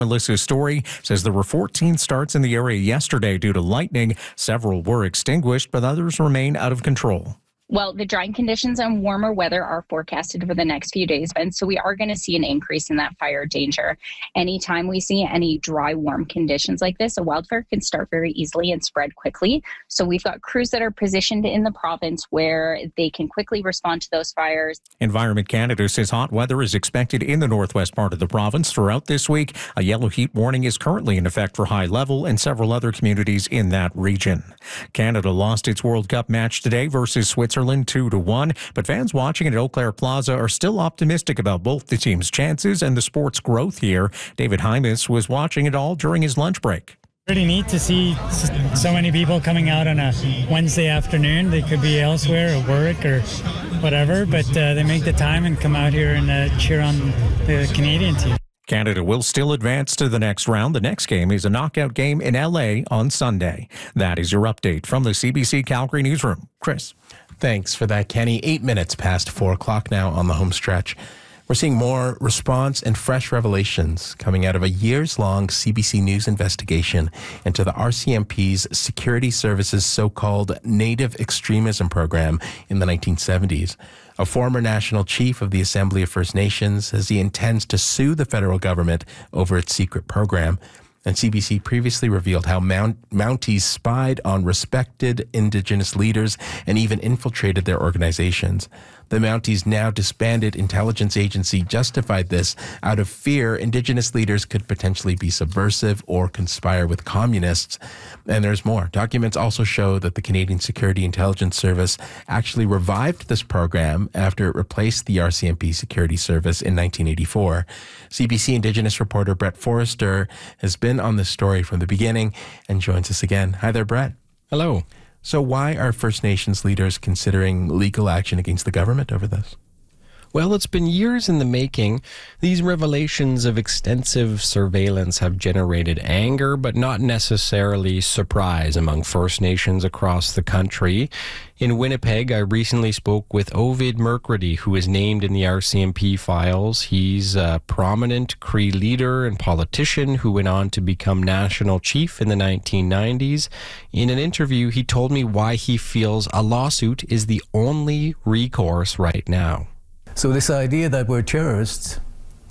Melissa Story says there were 14 starts in the area yesterday due to lightning. Several were extinguished, but others remain out of control. Well, the drying conditions and warmer weather are forecasted for the next few days, and so we are going to see an increase in that fire danger. Anytime we see any dry, warm conditions like this, a wildfire can start very easily and spread quickly. So we've got crews that are positioned in the province where they can quickly respond to those fires. Environment Canada says hot weather is expected in the northwest part of the province throughout this week. A yellow heat warning is currently in effect for High Level and several other communities in that region. Canada lost its World Cup match today versus Switzerland 2-1, but fans watching at Eau Claire Plaza are still optimistic about both the team's chances and the sport's growth here. David Hymas was watching it all during his lunch break. Pretty neat to see so many people coming out on a Wednesday afternoon. They could be elsewhere at work or whatever, but they make the time and come out here and cheer on the Canadian team. Canada will still advance to the next round. The next game is a knockout game in LA on Sunday. That is your update from the CBC Calgary Newsroom. Chris. Thanks for that, Kenny. 8 minutes past 4 o'clock now on the home stretch. We're seeing more response and fresh revelations coming out of a years-long CBC News investigation into the RCMP's Security Services so-called Native Extremism program in the 1970s. A former national chief of the Assembly of First Nations says he intends to sue the federal government over its secret program. And CBC previously revealed how Mounties spied on respected Indigenous leaders and even infiltrated their organizations. The Mounties' now disbanded intelligence agency justified this out of fear Indigenous leaders could potentially be subversive or conspire with communists. And there's more. Documents also show that the Canadian Security Intelligence Service actually revived this program after it replaced the RCMP Security Service in 1984. CBC Indigenous reporter Brett Forrester has been on this story from the beginning and joins us again. Hi there, Brett. Hello. So why are First Nations leaders considering legal action against the government over this? Well, it's been years in the making. These revelations of extensive surveillance have generated anger, but not necessarily surprise among First Nations across the country. In Winnipeg, I recently spoke with Ovid Mercredi, who is named in the RCMP files. He's a prominent Cree leader and politician who went on to become national chief in the 1990s. In an interview, he told me why he feels a lawsuit is the only recourse right now. So this idea that we're terrorists,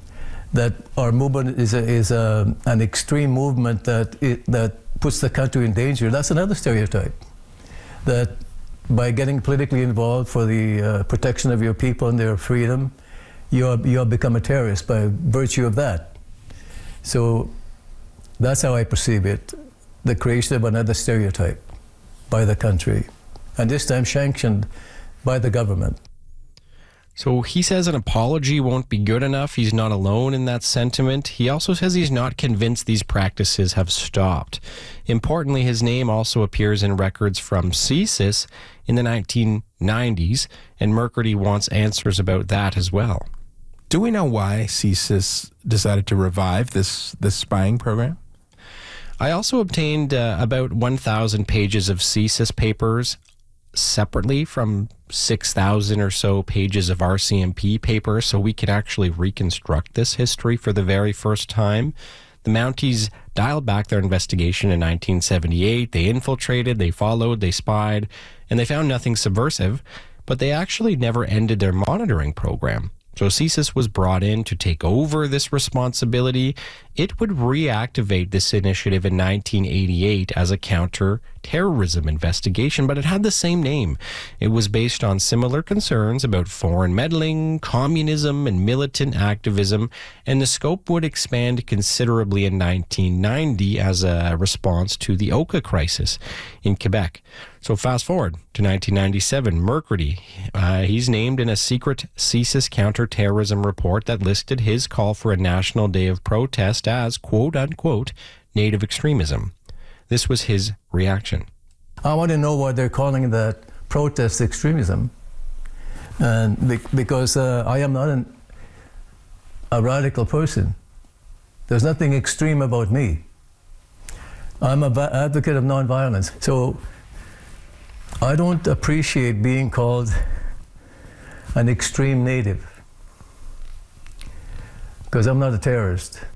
that our movement is an extreme movement that puts the country in danger, that's another stereotype. That by getting politically involved for the protection of your people and their freedom, you have become a terrorist by virtue of that. So that's how I perceive it, the creation of another stereotype by the country, and this time sanctioned by the government. So he says an apology won't be good enough. He's not alone in that sentiment. He also says he's not convinced these practices have stopped. Importantly, his name also appears in records from CSIS in the 1990s, and Mercredi wants answers about that as well. Do we know why CSIS decided to revive this spying program? I also obtained about 1,000 pages of CSIS papers separately from 6,000 or so pages of RCMP paper, so we could actually reconstruct this history for the very first time. The Mounties dialed back their investigation in 1978. They infiltrated, they followed, they spied, and they found nothing subversive, but they actually never ended their monitoring program. So CSIS was brought in to take over this responsibility. It would reactivate this initiative in 1988 as a counter-terrorism investigation, but it had the same name. It was based on similar concerns about foreign meddling, communism, and militant activism, and the scope would expand considerably in 1990 as a response to the Oka crisis in Quebec. So fast forward to 1997, Mercredi, he's named in a secret CSIS counterterrorism report that listed his call for a national day of protest as, quote-unquote, native extremism. This was his reaction. I want to know why they're calling that protest extremism. And because I am not a radical person. There's nothing extreme about me. I'm an advocate of nonviolence. So I don't appreciate being called an extreme native, because I'm not a terrorist.